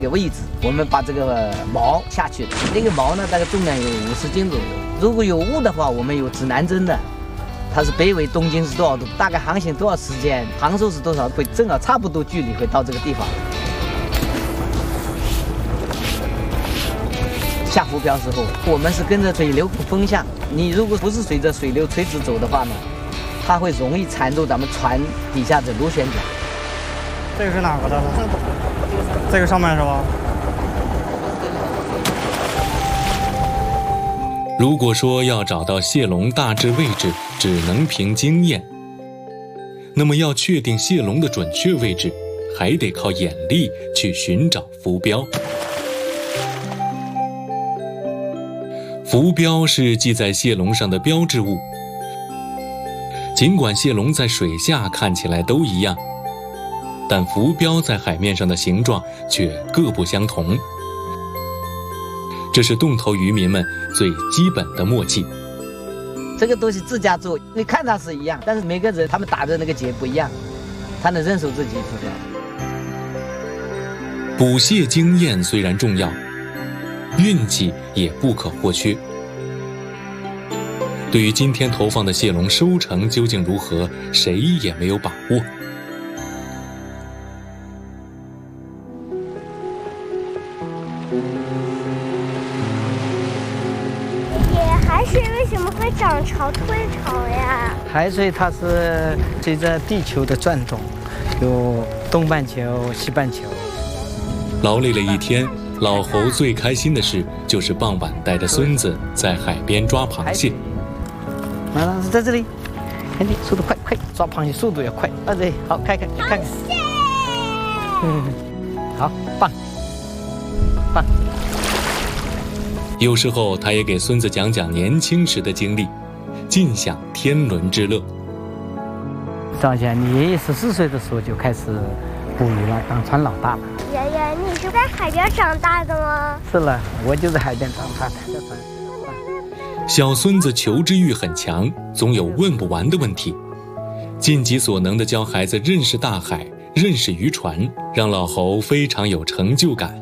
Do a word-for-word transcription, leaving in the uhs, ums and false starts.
个位置，我们把这个锚下去，那个锚呢大概重量有五十斤左右。如果有雾的话，我们有指南针的，它是北纬东经是多少度，大概航行多少时间，航速是多少，会正好差不多距离会到这个地方。下浮标时候，我们是跟着水流风向，你如果不是随着水流垂直走的话呢，它会容易缠住咱们船底下的螺旋桨。 这个是哪个的？这个上面是吧？ 如果说要找到蟹笼大致位置只能凭经验，那么要确定蟹笼的准确位置，还得靠眼力去寻找浮标。浮标是系在蟹笼上的标志物，尽管蟹笼在水下看起来都一样，但浮标在海面上的形状却各不相同。这是洞头渔民们最基本的默契。 这个东西自家做，你看它是一样，但是每个人他们打的那个结不一样，他能认守自己浮标。 捕蟹经验虽然重要，运气也不可或缺。对于今天投放的蟹笼收成究竟如何，谁也没有把握。 海水为什么会涨潮退潮呀？ 海水它是随着地球的转动，有东半球、西半球。 劳累了一天，老侯最开心的事就是傍晚带着孙子在海边抓螃蟹。 马上是在这里，看你速度快，快抓螃蟹速度也快。啊对，好，看看看看。嗯，好棒，棒。 有时候他也给孙子讲讲年轻时的经历，尽享天伦之乐。 少侠，你爷爷十四岁的时候就开始捕鱼了，当船老大了。 爷爷，你是在海边长大的吗？ 是了，我就在海边长大的。 小孙子求知欲很强，总有问不完的问题，尽己所能地教孩子认识大海，认识渔船，让老侯非常有成就感。